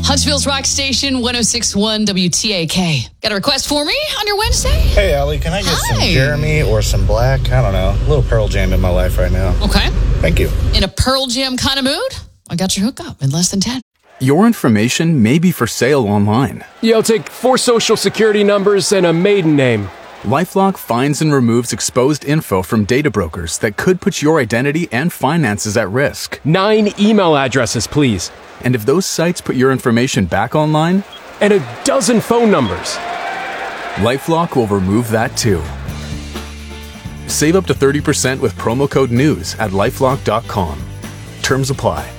Huntsville's Rock Station, 106.1 WTAK. Got a request for me on your Wednesday? Hey, Allie, can I get some Jeremy or some Black? I don't know. A little Pearl Jam in my life right now. Okay. Thank you. In a Pearl Jam kind of mood? I got your hookup in less than 10. Your information may be for sale online. Yeah, I'll take 4 social security numbers and a maiden name. LifeLock finds and removes exposed info from data brokers that could put your identity and finances at risk. 9 email addresses, please. And if those sites put your information back online, and a dozen phone numbers. LifeLock will remove that too. Save up to 30% with promo code NEWS at LifeLock.com. Terms apply.